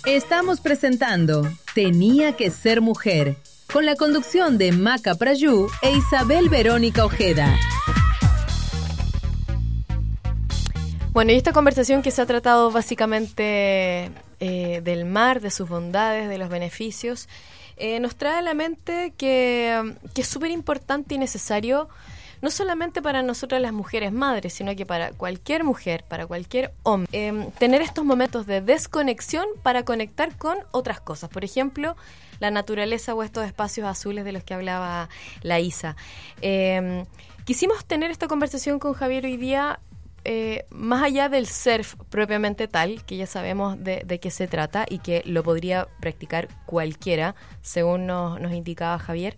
Estamos presentando Tenía que ser mujer, con la conducción de Maca Prayú e Isabel Verónica Ojeda. Bueno, y esta conversación que se ha tratado básicamente del mar, de sus bondades, de los beneficios, nos trae a la mente que es súper importante y necesario, no solamente para nosotras las mujeres madres, sino que para cualquier mujer, para cualquier hombre, tener estos momentos de desconexión para conectar con otras cosas. Por ejemplo, la naturaleza o estos espacios azules de los que hablaba la Isa. Quisimos tener esta conversación con Javier hoy día, más allá del surf propiamente tal, que ya sabemos de qué se trata y que lo podría practicar cualquiera, según nos indicaba Javier,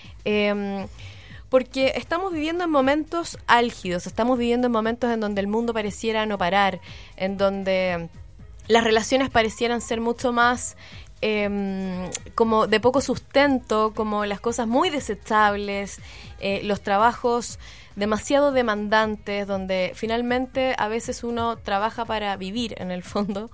porque estamos viviendo en momentos álgidos, estamos viviendo en momentos en donde el mundo pareciera no parar, en donde las relaciones parecieran ser mucho más como de poco sustento, como las cosas muy desechables, los trabajos demasiado demandantes, donde finalmente a veces uno trabaja para vivir en el fondo,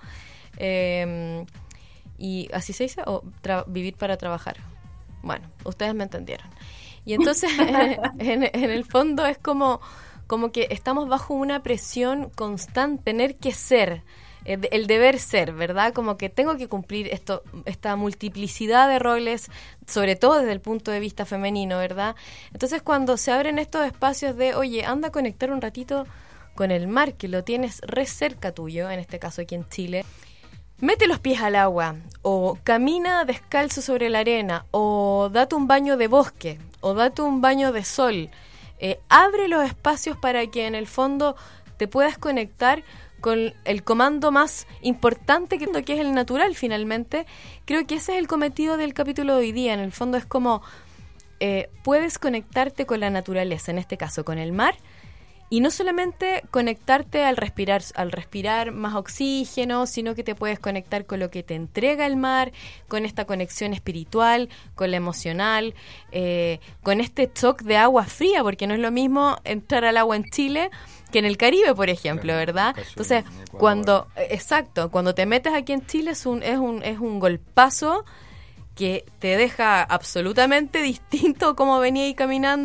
y así se dice, o vivir para trabajar. Bueno, ustedes me entendieron. Y entonces en el fondo es como que estamos bajo una presión constante, tener que ser, el deber ser, ¿verdad? Como que tengo que cumplir esta multiplicidad de roles, sobre todo desde el punto de vista femenino, ¿verdad? Entonces cuando se abren estos espacios de, oye, anda a conectar un ratito con el mar, que lo tienes re cerca tuyo, en este caso aquí en Chile, mete los pies al agua, o camina descalzo sobre la arena, o date un baño de bosque, o date un baño de sol. Abre los espacios para que en el fondo te puedas conectar con el comando más importante que es el natural finalmente. Creo que ese es el cometido del capítulo de hoy día. En el fondo es como puedes conectarte con la naturaleza, en este caso con el mar, y no solamente conectarte al respirar más oxígeno, sino que te puedes conectar con lo que te entrega el mar, con esta conexión espiritual, con la emocional, con este shock de agua fría, porque no es lo mismo entrar al agua en Chile que en el Caribe, por ejemplo, ¿verdad? Entonces, cuando te metes aquí en Chile es un golpazo que te deja absolutamente distinto como venía ahí caminando